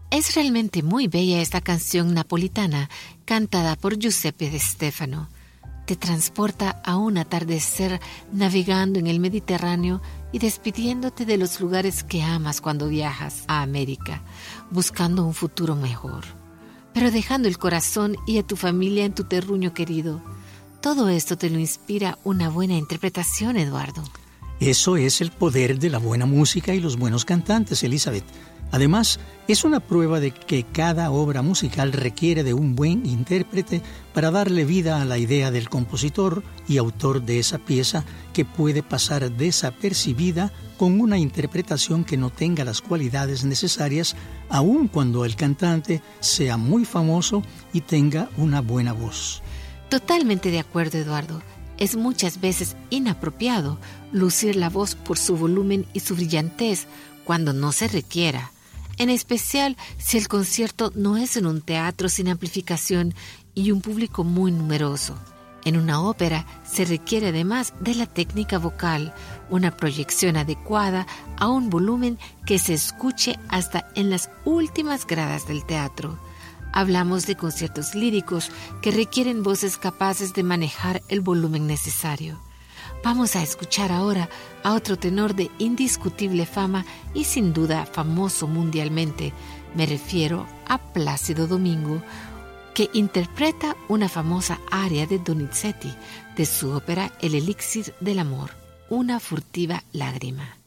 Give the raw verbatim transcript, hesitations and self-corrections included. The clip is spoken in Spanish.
Es realmente muy bella esta canción napolitana cantada por Giuseppe De Stefano. Te transporta a un atardecer navegando en el Mediterráneo y despidiéndote de los lugares que amas cuando viajas a América, buscando un futuro mejor, pero dejando el corazón y a tu familia en tu terruño querido. Todo esto te lo inspira una buena interpretación, Eduardo. Eso es el poder de la buena música y los buenos cantantes, Elizabeth. Además, es una prueba de que cada obra musical requiere de un buen intérprete para darle vida a la idea del compositor y autor de esa pieza, que puede pasar desapercibida con una interpretación que no tenga las cualidades necesarias, aun cuando el cantante sea muy famoso y tenga una buena voz. Totalmente de acuerdo, Eduardo. Es muchas veces inapropiado lucir la voz por su volumen y su brillantez cuando no se requiera, en especial si el concierto no es en un teatro sin amplificación y un público muy numeroso. En una ópera se requiere además de la técnica vocal, una proyección adecuada a un volumen que se escuche hasta en las últimas gradas del teatro. Hablamos de conciertos líricos que requieren voces capaces de manejar el volumen necesario. Vamos a escuchar ahora a otro tenor de indiscutible fama y sin duda famoso mundialmente. Me refiero a Plácido Domingo, que interpreta una famosa aria de Donizetti de su ópera El elixir del amor, una furtiva lágrima.